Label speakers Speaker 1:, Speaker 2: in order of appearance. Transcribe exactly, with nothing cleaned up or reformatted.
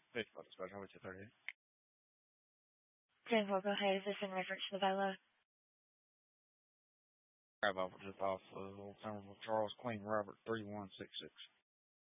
Speaker 1: Facebook, dispatch highway two thirty-eight.
Speaker 2: ten four, go ahead. Is this in reference to the Velo?
Speaker 1: Grab over just off of Old Somerville, Charles Queen Robert three one six six.